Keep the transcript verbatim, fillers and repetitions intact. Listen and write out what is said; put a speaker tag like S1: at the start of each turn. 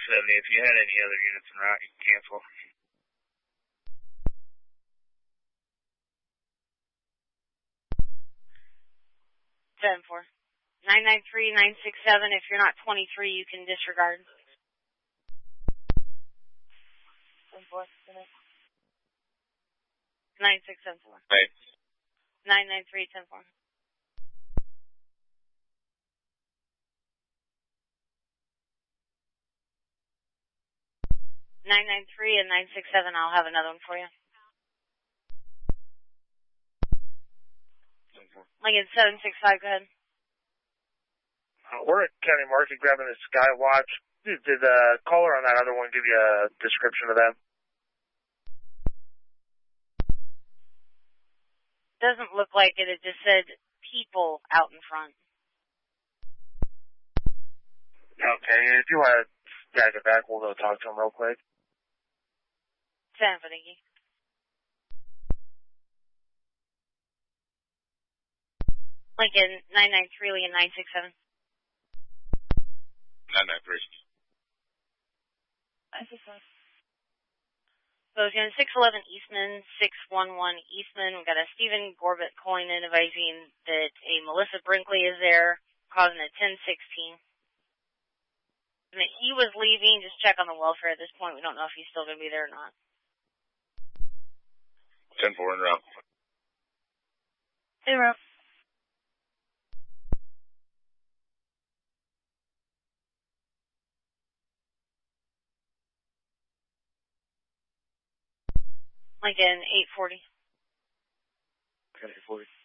S1: seventy. If you had any other units en route, you can cancel.
S2: seven four. nine nine three nine six seven. If you're not twenty-three, you can disregard. seven four. nine six seven four.
S1: Right.
S2: nine nine three ten four. nine nine three and nine six seven. I'll have another one for you. Lincoln seven six five, go ahead.
S3: Uh, we're at County Market grabbing a Skywatch. Did, did the caller on that other one give you a description of them?
S2: Doesn't look like it. It just said people out in front.
S3: Okay, if you want to drag it back, we'll go talk to him real quick.
S2: Ten for Nikki. Lincoln nine nine three, Lincoln nine six seven.
S1: nine nine three.
S2: nine six seven. So it's going to six eleven Eastman, six one one Eastman. We've got a Stephen Gorbett calling in advising that a Melissa Brinkley is there, causing a ten sixteen. And that he was leaving. Just check on the welfare at this point. We don't know if he's still going to be there or not.
S1: ten four en route.
S2: Hey, Rob. Lincoln eight forty.
S3: Okay, eight forty.